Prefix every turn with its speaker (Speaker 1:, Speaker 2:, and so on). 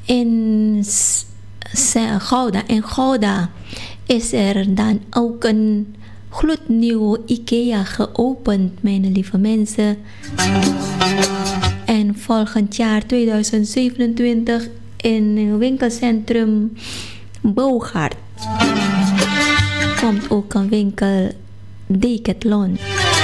Speaker 1: In Gouda is er dan ook een gloednieuwe IKEA geopend, mijn lieve mensen. En volgend jaar 2027 in winkelcentrum Boogaard komt ook een winkel Decathlon.